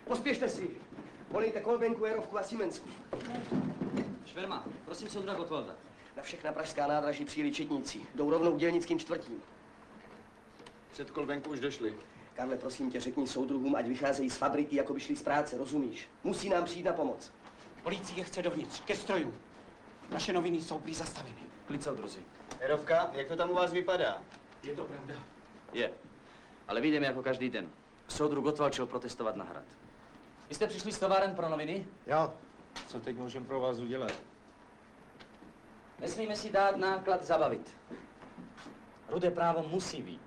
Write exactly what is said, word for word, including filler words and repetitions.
Pospěšte si. Volejte Kolbenku, Jerovku a Simensku. Šverma, prosím soudruha Gottwalda. Na všechna pražská nádraží přijeli četníci. Jdou rovnou dělnickým čtvrtím. Před Kolbenku už došli. Karle, prosím tě, řekni soudruhům, ať vycházejí z fabriky, jako by šli z práce, rozumíš? Musí nám přijít na pomoc. Policie chce dovnitř, ke strojům. Naše noviny jsou prý zastaveny. Klid, soudruzi. Jerovka, jak to tam u vás vypadá? Je to pravda. Je. Ale vyjdeme jako každý den. Soudruh Gottwald šel protestovat na hrad. Vy jste přišli z továren pro noviny? Jo. Co teď můžeme pro vás udělat? Nesmíme si dát náklad zabavit. Rudé právo musí být.